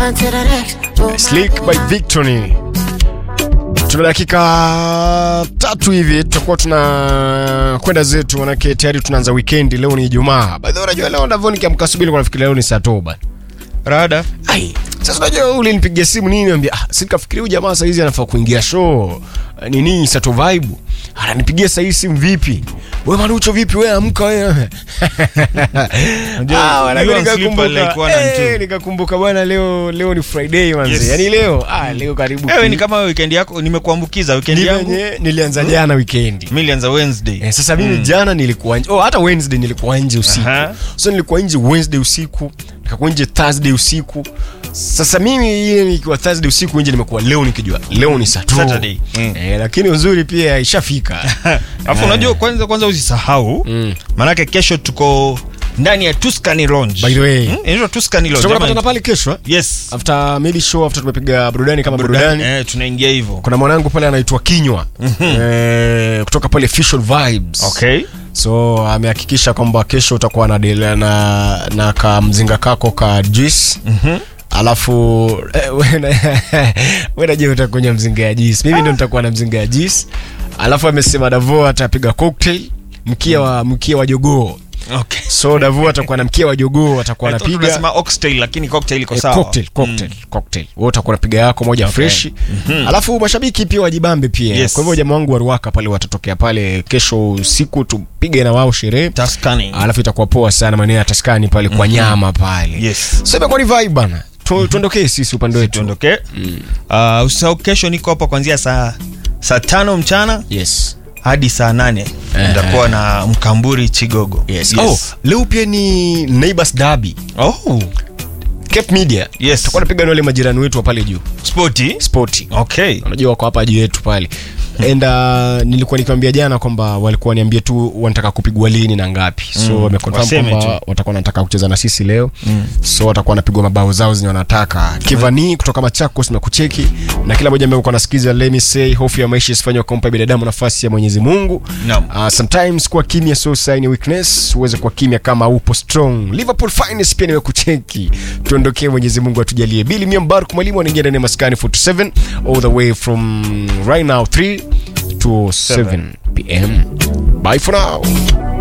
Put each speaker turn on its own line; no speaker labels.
Slick by Victory. Tuna dakika 3 hivi tutakuwa tuna kwenda zetu, manake tayari tunaanza weekend. Leo ni Ijumaa. By the way, unajua leo ndivyo nikiamka asubuhi kwa nafikiria leo ni saa toba.
Rada.
Ai, sasa unajua ule nipigia simu nini niambia, sikafikiria huyu jamaa saa hizi anafaa kuingia show. Nini Sato Vibe? Ananipigia saa hizi simu vipi? Wewe Manucho vipi wewe amka wewe? Nikakumbuka bwana leo ni Friday manzi. Yes. Yaani leo karibu.
Wewe ni kama weekend yako nimekuambukiza weekend yangu.
Nilianza jana weekend.
Mimi nilianza Wednesday.
Sasa mimi jana nilikuwa nje. Hata Wednesday nilikuwa nje usiku. So nilikuwa nje Wednesday usiku, nikakuwa nje Thursday usiku. Sasa mimi ile nikiwa Thursday usiku nje nimekuwa leo nikijua leo ni Saturday. Lakini uzuri pia ishafika.
Alafu unajua kwanza usisahau maana kesho tuko ndani ya Tuscany Lounge.
By the way,
inaitwa Tuscany Lounge.
Tunapata pale kesho.
Yes.
After maybe show, after tumepiga burudani kama burudani.
Tunaingia hivyo.
Kuna mwanangu pale anaitwa Kinywa. Kutoka pale Official Vibes.
Okay.
So amehakikisha kwamba kesho utakuwa na deal na kamzinga kako ka juice. Alafu wewe je utakunywa mzinga ya juice? Mimi ndo nitakuwa na mzinga ya juice. Alafu amesema Davo atapiga cocktail, mkia wa jogoo.
Okay.
So Davo atakuwa na mkia wa jogoo, atakuwa anapiga.
Tunasema oxtail lakini cocktail iko sawa.
Cocktail. Wewe utakuwa unapiga yako moja fresh. Alafu mashabiki pia wajibambe pia.
Yes.
Kwa hivyo jamaa wangu wa Ruaka pale watatokea pale kesho usiku tupige na wao sherehe.
Tuscany.
Alafu itakuwa poa sana maeneo ya Tuscany pale kwa nyama pale.
Yes.
So imekuwa ni vibe bana. Tuondokee sisi upande wetu.
Tuondokee. Usisahau kesho niko hapa kuanzia saa 5 mchana.
Yes.
Hadi saa 8 nitakuwa na Mkamburi Chigogo.
Yes. Leo pia ni Neighbors Derby. Cape Media.
Yes.
Tutakuwa tunapiga na wale majirani wetu wa pale juu. Sporty.
Okay.
Unajua wako hapa juu yetu pale. And nilikuwa nikwambia jana kwamba walikuwa niambie tu wanataka kupigwa lini na ngapi. So wameconfirm kwamba watakuwa wanataka kucheza na sisi leo. So watakuwa wanapigwa mabao zao zenye wanataka. Kivani kutoka Machakos na kucheki na kila mmoja ambaye uko nasikiza, let me say hofu ya maisha isifanywe kumpa binadamu nafasi ya Mwenyezi Mungu. Sometimes kwa kimya so sign weakness, uweze kwa kimya kama upo strong. Liverpool finest pia niwe kucheki. Tuondokee, Mwenyezi Mungu atujalie. Billy Miambark mwalimu anaingia ndani ya Maskani 47 all the way from right now 3 to 7 p.m. Bye for now.